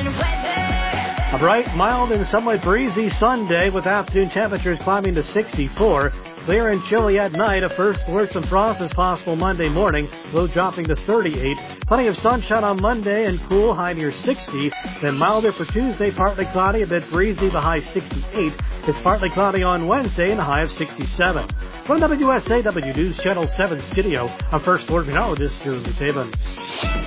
A bright, mild, and somewhat breezy Sunday with afternoon temperatures climbing to 64. Clear and chilly at night. A first alert some frost is possible Monday morning. Low dropping to 38. Plenty of sunshine on Monday and cool, high near 60. Then milder for Tuesday, partly cloudy, a bit breezy, the high 68. It's partly cloudy on Wednesday and a high of 67. From WSAW News Channel 7 studio, I'm First Alert Meteorologist Jeremy Taban.